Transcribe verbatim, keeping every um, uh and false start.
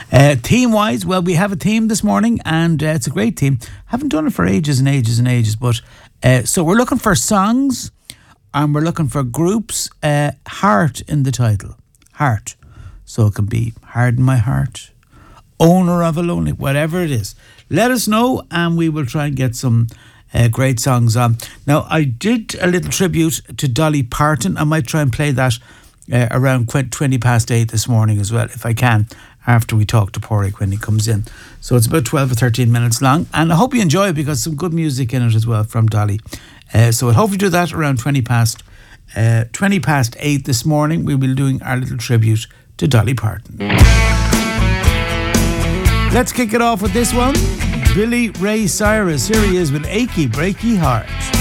Uh, theme-wise, well, we have a theme this morning, and uh, it's a great theme. Haven't done it for ages and ages and ages, but uh, so we're looking for songs, and we're looking for groups. Uh, heart in the title, heart. So it can be Harden My Heart, Owner of a Lonely, whatever it is. Let us know, and we will try and get some uh, great songs on. Now, I did a little tribute to Dolly Parton. I might try and play that uh, around twenty past eight this morning as well, if I can, after we talk to Porrick when he comes in. So it's about twelve or thirteen minutes long, and I hope you enjoy it because some good music in it as well from Dolly. Uh, so I'll hopefully do that around twenty past eight this morning. We will be doing our little tribute to Dolly Parton. Let's kick it off with this one. Billy Ray Cyrus. Here he is with Achy Breaky Heart.